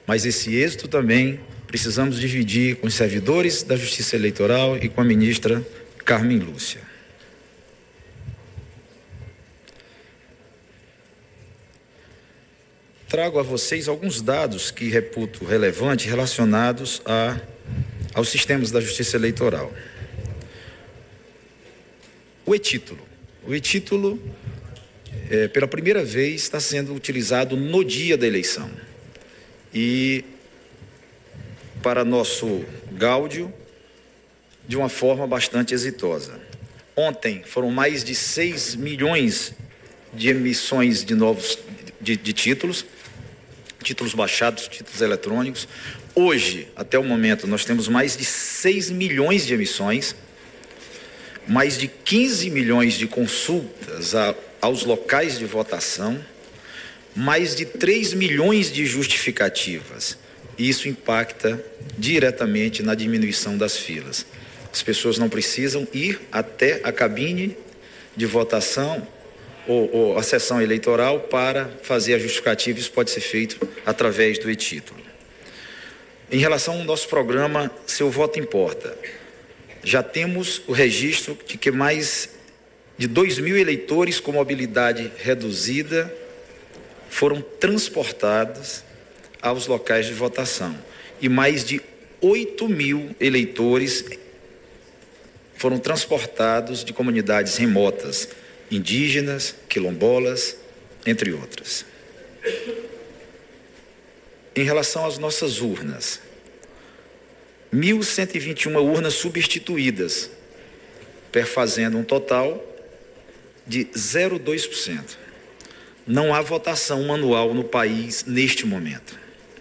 Mas esse êxito também precisamos dividir com os servidores da Justiça Eleitoral e com a ministra Carmen Lúcia. Trago a vocês alguns dados que reputo relevantes relacionados aos sistemas da Justiça Eleitoral. O e-título. O e-título, pela primeira vez, está sendo utilizado no dia da eleição. E, para nosso gáudio, de uma forma bastante exitosa. Ontem foram mais de 6 milhões de emissões de novos títulos baixados, títulos eletrônicos. Hoje, até o momento, nós temos mais de 6 milhões de emissões, mais de 15 milhões de consultas aos locais de votação, mais de 3 milhões de justificativas. Isso impacta diretamente na diminuição das filas. As pessoas não precisam ir até a cabine de votação ou a sessão eleitoral para fazer a justificativa. Isso pode ser feito através do e-título. Em relação ao nosso programa Seu Voto Importa, já temos o registro de que mais de 2.000 eleitores com mobilidade reduzida foram transportados aos locais de votação e mais de 8.000 eleitores foram transportados de comunidades remotas, indígenas, quilombolas, entre outras. Em relação às nossas urnas, 1.121 urnas substituídas, perfazendo um total de 0,2%. Não há votação manual no país neste momento.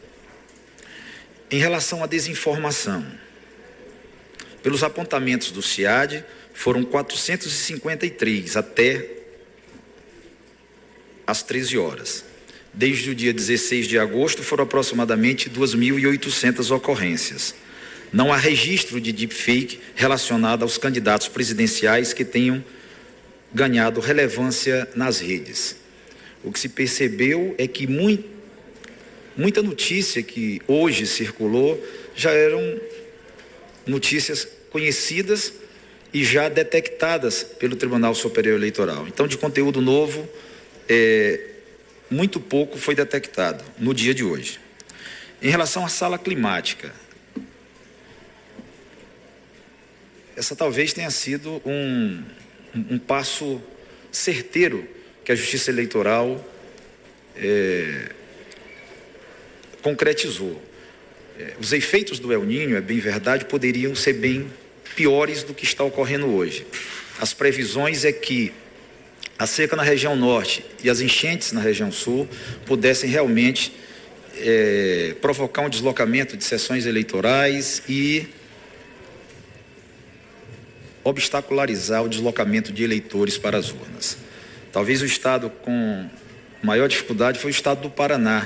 Em relação à desinformação, pelos apontamentos do CIAD, foram 453 até às 13 horas. Desde o dia 16 de agosto, foram aproximadamente 2.800 ocorrências. Não há registro de deepfake relacionado aos candidatos presidenciais que tenham ganhado relevância nas redes. O que se percebeu é que muita notícia que hoje circulou já eram notícias conhecidas e já detectadas pelo Tribunal Superior Eleitoral. Então, de conteúdo novo, muito pouco foi detectado no dia de hoje. Em relação à sala climática, essa talvez tenha sido um passo certeiro que a Justiça Eleitoral concretizou. Os efeitos do El Niño, é bem verdade, poderiam ser bem piores do que está ocorrendo hoje. As previsões é que a seca na região norte e as enchentes na região sul pudessem realmente provocar um deslocamento de sessões eleitorais e obstacularizar o deslocamento de eleitores para as urnas. Talvez o estado com maior dificuldade foi o estado do Paraná,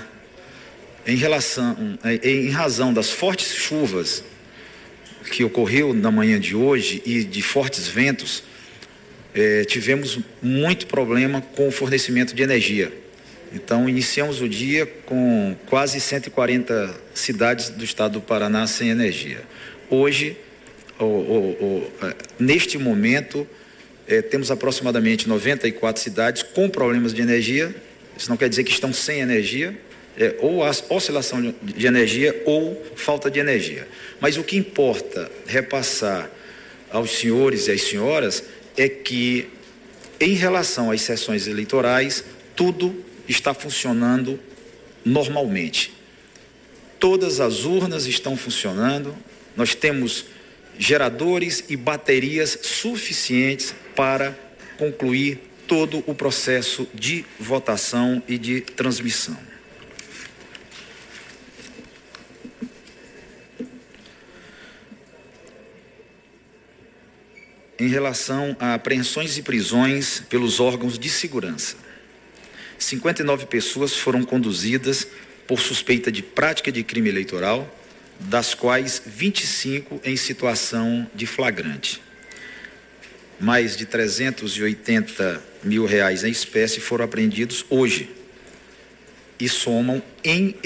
em razão das fortes chuvas que ocorreu na manhã de hoje e de fortes ventos, tivemos muito problema com o fornecimento de energia. Então, iniciamos o dia com quase 140 cidades do estado do Paraná sem energia. Hoje, neste momento, temos aproximadamente 94 cidades com problemas de energia. Isso não quer dizer que estão sem energia, ou a oscilação de energia ou falta de energia. Mas o que importa repassar aos senhores e às senhoras é que, em relação às sessões eleitorais, tudo está funcionando normalmente. Todas as urnas estão funcionando, nós temos geradores e baterias suficientes para concluir todo o processo de votação e de transmissão. Em relação a apreensões e prisões pelos órgãos de segurança, 59 pessoas foram conduzidas por suspeita de prática de crime eleitoral, das quais 25 em situação de flagrante. Mais de R$380 mil em espécie foram apreendidos hoje e somam em